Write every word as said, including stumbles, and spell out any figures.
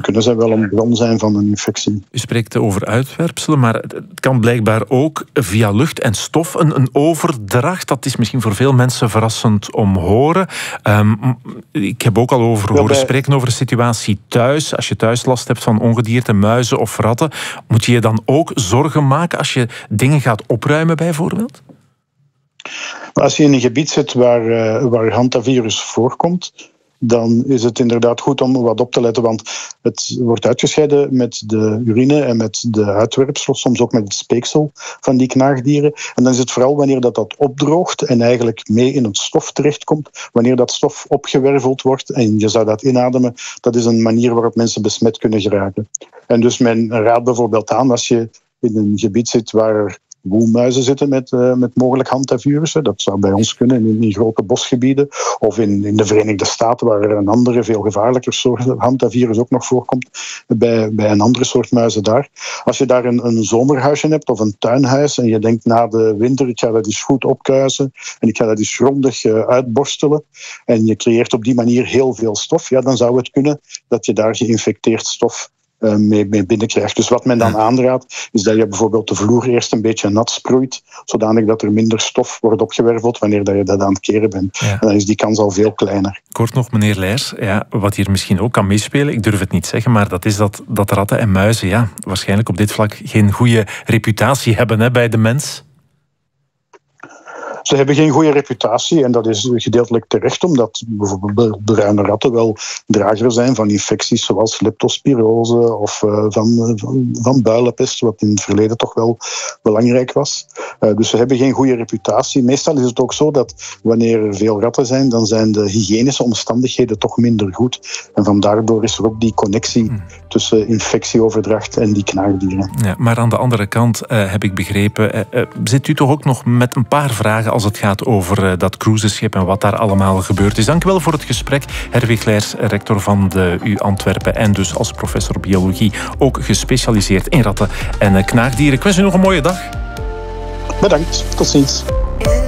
kunnen zij wel een bron zijn van een infectie. U spreekt over uitwerpselen, maar het kan blijkbaar ook via lucht en stof een, een overdracht. Dat is misschien voor veel mensen verrassend om horen. Um, ik heb ook al over horen bij... spreken over de situatie thuis. Als je thuis last hebt van ongedierte, muizen of ratten, moet je je dan ook zorgen maken als je dingen gaat opruimen bijvoorbeeld? Als je in een gebied zit waar, uh, waar hantavirus voorkomt, dan is het inderdaad goed om wat op te letten, want het wordt uitgescheiden met de urine en met de uitwerpsel, soms ook met het speeksel van die knaagdieren. En dan is het vooral wanneer dat, dat opdroogt en eigenlijk mee in het stof terechtkomt, wanneer dat stof opgewerveld wordt en je zou dat inademen, dat is een manier waarop mensen besmet kunnen geraken. En dus men raadt bijvoorbeeld aan, als je in een gebied zit waar woelmuizen zitten met, uh, met mogelijk hantavirussen. Dat zou bij ons kunnen in, in grote bosgebieden. Of in, in de Verenigde Staten, waar er een andere, veel gevaarlijker soort hantavirus ook nog voorkomt, bij, bij een andere soort muizen daar. Als je daar een, een zomerhuisje hebt of een tuinhuis en je denkt na de winter, ik ga dat eens goed opkuisen en ik ga dat eens grondig uh, uitborstelen en je creëert op die manier heel veel stof, ja, dan zou het kunnen dat je daar geïnfecteerd stof Mee, mee binnenkrijgt. Dus wat men dan aanraadt, is dat je bijvoorbeeld de vloer eerst een beetje nat sproeit, zodanig dat er minder stof wordt opgewerveld wanneer dat je dat aan het keren bent. Ja. En dan is die kans al veel kleiner. Kort nog, meneer Leijers, ja, wat hier misschien ook kan meespelen, ik durf het niet zeggen, maar dat is dat, dat ratten en muizen ja, waarschijnlijk op dit vlak geen goede reputatie hebben hè, bij de mens. Ze hebben geen goede reputatie en dat is gedeeltelijk terecht, omdat bijvoorbeeld de bruine ratten wel drager zijn van infecties zoals leptospirose of uh, van, van, van builenpest, wat in het verleden toch wel belangrijk was. Uh, dus ze hebben geen goede reputatie. Meestal is het ook zo dat wanneer er veel ratten zijn, dan zijn de hygiënische omstandigheden toch minder goed. En vandaar is er ook die connectie hmm. tussen infectieoverdracht en die knaagdieren. Ja, maar aan de andere kant uh, heb ik begrepen, uh, uh, zit u toch ook nog met een paar vragen als het gaat over uh, dat cruiseschip en wat daar allemaal gebeurd is. Dank u wel voor het gesprek. Herwig Leijers, rector van de U Antwerpen en dus als professor biologie ook gespecialiseerd in ratten en uh, knaagdieren. Ik wens u nog een mooie dag. Bedankt. Tot ziens.